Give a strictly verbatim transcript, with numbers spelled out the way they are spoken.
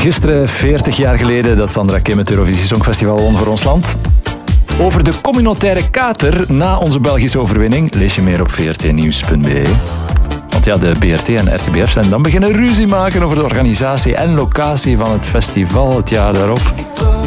Gisteren, veertig jaar geleden, dat Sandra Kim het Eurovisie Songfestival won voor ons land. Over de communautaire kater na onze Belgische overwinning lees je meer op v r t nieuws punt b e. Want ja, de B R T en R T B F zijn dan beginnen ruzie maken over de organisatie en locatie van het festival het jaar daarop.